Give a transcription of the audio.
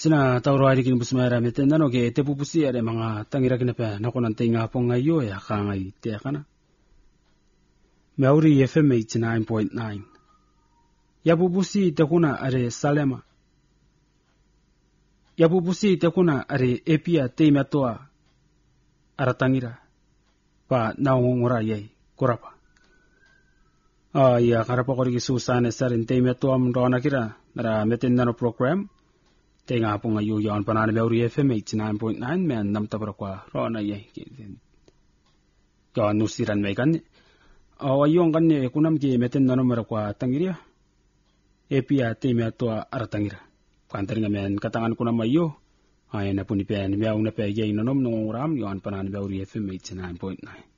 Sina tauroari kin busmaira meten nano ke te pupusi ade mga tangira kinape nako nante nga po ngayo ya kangai te kana. Mauri FM 89.9. Ya pupusi te kuna are Salema. Ya pupusi te kuna are epia te matoa aratangira pa naungura yai kurapa. Ya karapa kori susane sarin te matoa mrona kira nara meten nano program. Tenga po ngayon yan panana Mauri FM 89.9 men nam tabra kwa rona ye ka nusiran me kan ayong kan ne kunam ki meten nano mara kwa tangiria epia teme to aratangira kantaringa men katangan kunam ayo ay na puni pen meaw na pe ye nonom nongram yan panana Mauri FM 89.9